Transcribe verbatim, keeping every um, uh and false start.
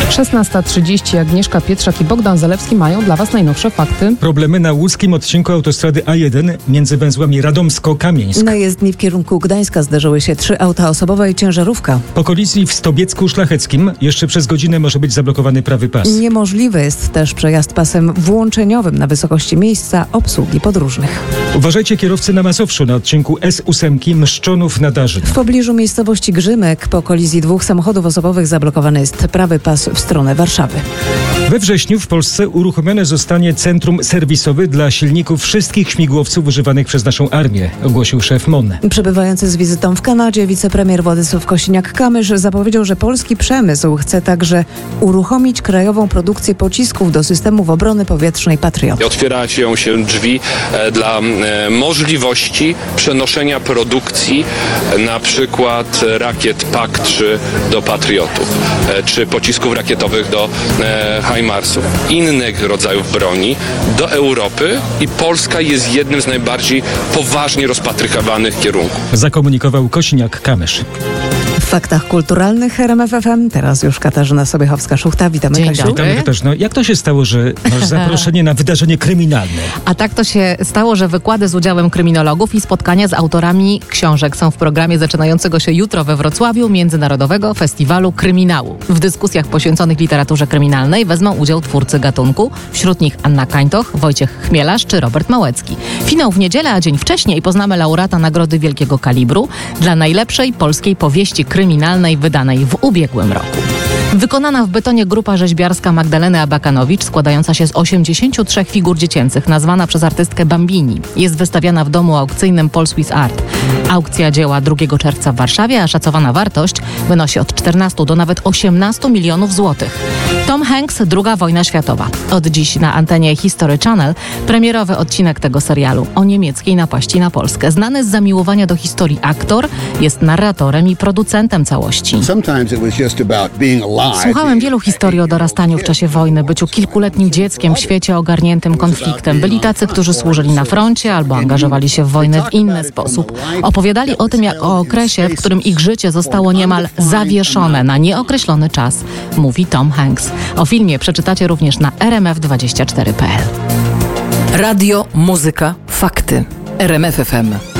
szesnasta trzydzieści. Agnieszka Pietrzak i Bogdan Zalewski mają dla Was najnowsze fakty. Problemy na łódzkim odcinku autostrady A jeden między węzłami Radomsko-Kamieńsk. Na jezdni w kierunku Gdańska zderzyły się trzy auta osobowe i ciężarówka. Po kolizji w Stobiecku Szlacheckim jeszcze przez godzinę może być zablokowany prawy pas. Niemożliwy jest też przejazd pasem włączeniowym na wysokości miejsca obsługi podróżnych. Uważajcie kierowcy na Mazowszu na odcinku S osiem Mszczonów na Darzyn. W pobliżu miejscowości Grzymek po kolizji dwóch samochodów osobowych zablokowany jest prawy pas w stronę Warszawy. We wrześniu w Polsce uruchomione zostanie centrum serwisowe dla silników wszystkich śmigłowców używanych przez naszą armię, ogłosił szef M O N. Przebywający z wizytą w Kanadzie wicepremier Władysław Kosiniak-Kamysz zapowiedział, że polski przemysł chce także uruchomić krajową produkcję pocisków do systemów obrony powietrznej Patriot. Otwierają się drzwi dla możliwości przenoszenia produkcji na przykład rakiet P A K trzy do Patriotów, czy pocisków rakietowych do HIMARS-ów, innych rodzajów broni do Europy i Polska jest jednym z najbardziej poważnie rozpatrywanych kierunków. Zakomunikował Kosiniak-Kamysz. W faktach kulturalnych R M F F M teraz już Katarzyna Sobiechowska-Szuchta. Witamy, Dzień Kasiu. dobry. Witamy, Katarzyno. Jak to się stało, że masz zaproszenie na wydarzenie kryminalne? A tak to się stało, że wykłady z udziałem kryminologów i spotkania z autorami książek są w programie zaczynającego się jutro we Wrocławiu Międzynarodowego Festiwalu Kryminału. W dyskusjach poświęconych literaturze kryminalnej wezmą udział twórcy gatunku, wśród nich Anna Kańtoch, Wojciech Chmielarz czy Robert Małecki. Finał w niedzielę, a dzień wcześniej poznamy laureata Nagrody Wielkiego Kalibru dla najlepszej polskiej powieści kryminalnej wydanej w ubiegłym roku. Wykonana w betonie grupa rzeźbiarska Magdaleny Abakanowicz, składająca się z osiemdziesięciu trzech figur dziecięcych, nazwana przez artystkę Bambini, jest wystawiana w domu aukcyjnym Paul Swiss Art. Aukcja dzieła drugiego czerwca w Warszawie, a szacowana wartość wynosi od czternastu do nawet osiemnastu milionów złotych. Tom Hanks, druga wojna światowa. Od dziś na antenie History Channel premierowy odcinek tego serialu o niemieckiej napaści na Polskę. Znany z zamiłowania do historii aktor jest narratorem i producentem całości. Słuchałem wielu historii o dorastaniu w czasie wojny, byciu kilkuletnim dzieckiem w świecie ogarniętym konfliktem. Byli tacy, którzy służyli na froncie albo angażowali się w wojnę w inny sposób. Opowiadali o tym, jak o okresie, w którym ich życie zostało niemal zawieszone na nieokreślony czas, mówi Tom Hanks. O filmie przeczytacie również na r m f dwadzieścia cztery kropka p l. Radio, muzyka, fakty. R M F F M.